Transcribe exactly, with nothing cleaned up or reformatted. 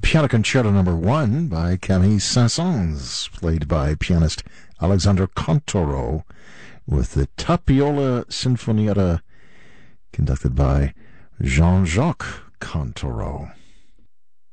Piano Concerto Number One by Camille Saint-Saëns, played by pianist Alexandre Contoro, with the Tapiola Sinfonietta, conducted by Jean-Jacques Contoro.